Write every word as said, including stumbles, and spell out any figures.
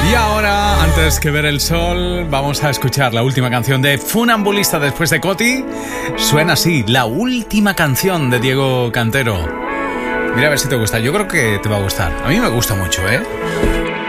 Y ahora, antes que ver el sol, vamos a escuchar la última canción de Funambulista después de Coti. Suena así, la última canción de Diego Cantero. Mira a ver si te gusta, yo creo que te va a gustar. A mí me gusta mucho, ¿eh?